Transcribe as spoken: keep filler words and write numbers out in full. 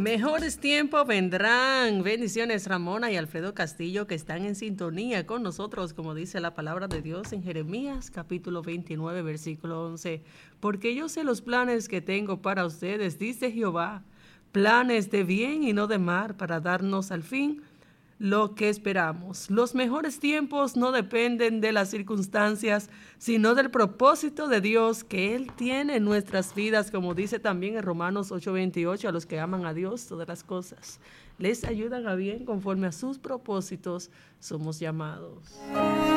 Mejores tiempos vendrán. Bendiciones, Ramona y Alfredo Castillo, que están en sintonía con nosotros, como dice la palabra de Dios en Jeremías, capítulo veintinueve, versículo once. Porque yo sé los planes que tengo para ustedes, dice Jehová, planes de bien y no de mal, para darnos al fin lo que esperamos. Los mejores tiempos no dependen de las circunstancias, sino del propósito de Dios que Él tiene en nuestras vidas, como dice también en Romanos ocho veintiocho, a los que aman a Dios, todas las cosas les ayudan a bien conforme a sus propósitos somos llamados.